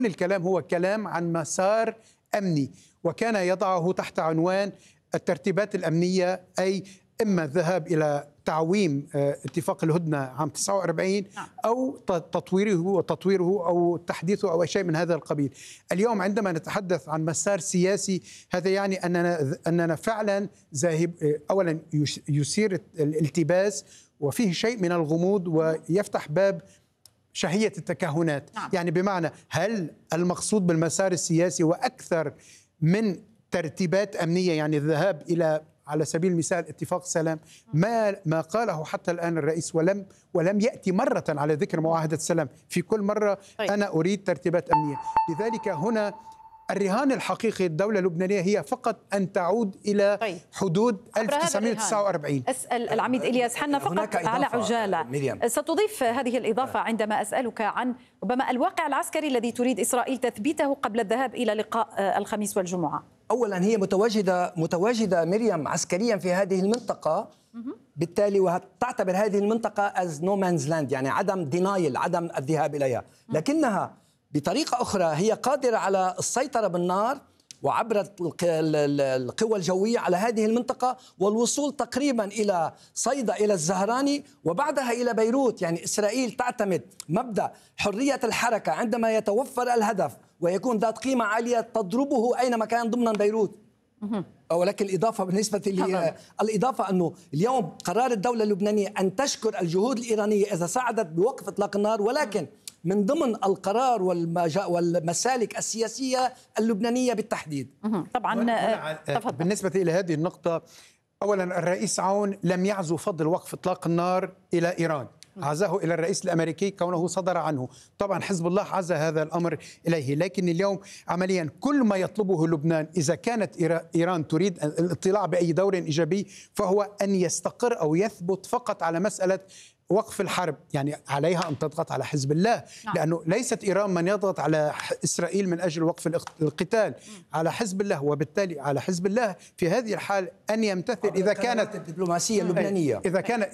الكلام هو كلام عن مسار أمني، وكان يضعه تحت عنوان الترتيبات الأمنية، أي إما الذهاب إلى تعويم اتفاق الهدنة عام 49 أو تطويره أو تحديثه أو شيء من هذا القبيل. اليوم عندما نتحدث عن مسار سياسي، هذا يعني أننا فعلا ذاهب أولا يثير الالتباس وفيه شيء من الغموض ويفتح باب شهية التكهنات. يعني بمعنى، هل المقصود بالمسار السياسي وأكثر من ترتيبات أمنية، يعني الذهاب إلى على سبيل المثال اتفاق سلام، ما قاله حتى الآن الرئيس، ولم يأتي مرة على ذكر معاهدة سلام، في كل مرة أنا أريد ترتيبات أمنية. لذلك هنا الرهان الحقيقي للدولة اللبنانية هي فقط أن تعود إلى حدود 1949. أسأل العميد إلياس حنا فقط على عجالة، ستضيف هذه الإضافة عندما أسألك عن ربما الواقع العسكري الذي تريد إسرائيل تثبيته قبل الذهاب إلى لقاء الخميس والجمعة. أولا هي متواجدة مريم عسكريا في هذه المنطقة، بالتالي وتعتبر هذه المنطقة as no man's land، يعني عدم دينايل، عدم الذهاب إليها، لكنها بطريقة أخرى هي قادرة على السيطرة بالنار وعبر القوى الجوية على هذه المنطقة والوصول تقريبا إلى صيدا، إلى الزهراني، وبعدها إلى بيروت. يعني إسرائيل تعتمد مبدأ حرية الحركة، عندما يتوفر الهدف ويكون ذات قيمة عالية تضربه أينما كان ضمن بيروت. ولكن الإضافة بالنسبة لي، الإضافة أنه اليوم قرار الدولة اللبنانية أن تشكر الجهود الإيرانية إذا ساعدت بوقف إطلاق النار، ولكن من ضمن القرار والمسالك السياسية اللبنانية بالتحديد. طبعا بالنسبة إلى هذه النقطة، أولا الرئيس عون لم يعزو فضل وقف إطلاق النار إلى إيران، عزاه إلى الرئيس الأمريكي كونه صدر عنه. طبعا حزب الله عزى هذا الأمر إليه، لكن اليوم عمليا كل ما يطلبه لبنان إذا كانت إيران تريد الاطلاع بأي دور إيجابي فهو أن يستقر أو يثبت فقط على مسألة وقف الحرب. يعني عليها أن تضغط على حزب الله، لأنه ليست إيران من يضغط على إسرائيل من أجل وقف القتال، على حزب الله، وبالتالي على حزب الله في هذه الحال أن يمتثل إذا كانت الدبلوماسية اللبنانية،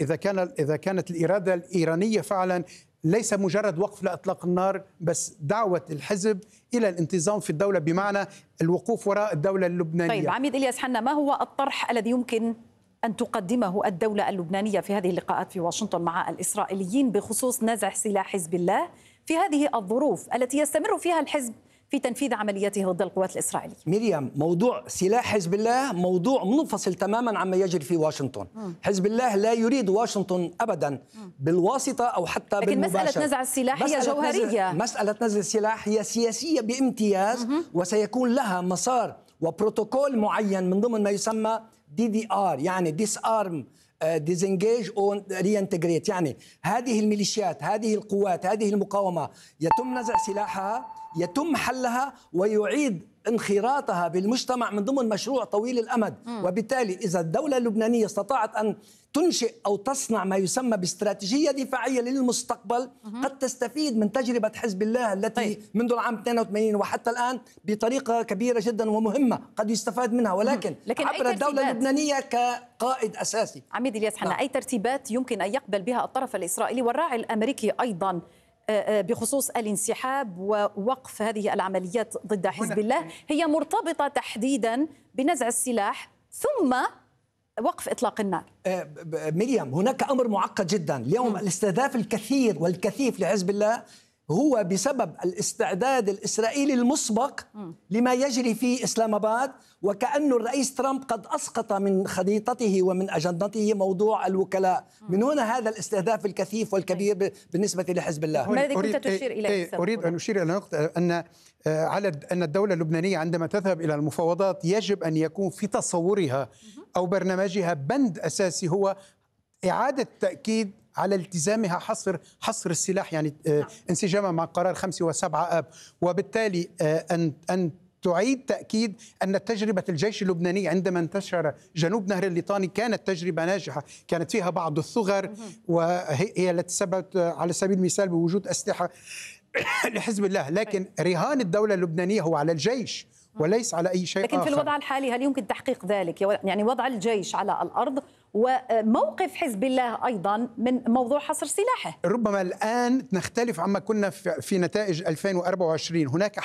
إذا كانت الإرادة الإيرانية فعلا ليس مجرد وقف لإطلاق النار، بس دعوة الحزب إلى الانتظام في الدولة، بمعنى الوقوف وراء الدولة اللبنانية. طيب عميد إلياس حنا، ما هو الطرح الذي يمكن أن تقدمه الدولة اللبنانية في هذه اللقاءات في واشنطن مع الإسرائيليين بخصوص نزع سلاح حزب الله في هذه الظروف التي يستمر فيها الحزب في تنفيذ عملياته ضد القوات الإسرائيلية؟ مريم، موضوع سلاح حزب الله موضوع منفصل تماما عما يجري في واشنطن. حزب الله لا يريد واشنطن أبدا بالواسطة أو حتى بالمباشرة. لكن مسألة نزع السلاح هي جوهرية. مسألة نزع السلاح هي سياسية بامتياز، وسيكون لها مسار وبروتوكول معين من ضمن ما يسمى DDR، يعني Disarm Disengage or Reintegrate. يعني هذه الميليشيات، هذه القوات، هذه المقاومة يتم نزع سلاحها، يتم حلها ويعيد انخراطها بالمجتمع من ضمن مشروع طويل الأمد. وبالتالي إذا الدولة اللبنانية استطاعت أن تنشئ أو تصنع ما يسمى باستراتيجية دفاعية للمستقبل، قد تستفيد من تجربة حزب الله التي منذ العام 82 وحتى الآن بطريقة كبيرة جدا ومهمة قد يستفاد منها، ولكن عبر الدولة اللبنانية كقائد أساسي. عميد إلياس حنا، أي ترتيبات يمكن أن يقبل بها الطرف الإسرائيلي والراعي الأمريكي أيضا بخصوص الانسحاب ووقف هذه العمليات ضد حزب الله هي مرتبطة تحديدا بنزع السلاح ثم وقف إطلاق النار؟ مريم، هناك أمر معقد جدا اليوم. الاستهداف الكثير والكثيف لحزب الله هو بسبب الاستعداد الإسرائيلي المسبق لما يجري في إسلام آباد، وكأن الرئيس ترامب قد أسقط من خريطته ومن أجندته موضوع الوكلاء. من هنا هذا الاستهداف الكثيف والكبير بالنسبة لحزب الله. ماذا كنت تشير إليه؟ أريد أن أشير إلى نقطة أن الدولة اللبنانية عندما تذهب إلى المفاوضات يجب أن يكون في تصورها أو برنامجها بند أساسي هو إعادة تأكيد على التزامها حصر السلاح، يعني انسجاما مع قرار 5 و7 آب، وبالتالي أن تعيد تأكيد أن تجربة الجيش اللبناني عندما انتشر جنوب نهر الليطاني كانت تجربة ناجحة، كانت فيها بعض الثغر وهي التي سببت على سبيل المثال بوجود أسلحة لحزب الله، لكن رهان الدولة اللبنانية هو على الجيش وليس على أي شيء لكن آخر. في الوضع الحالي هل يمكن تحقيق ذلك؟ يعني وضع الجيش على الأرض وموقف حزب الله أيضا من موضوع حصر سلاحه. ربما الآن نختلف عما كنا في نتائج 2024. هناك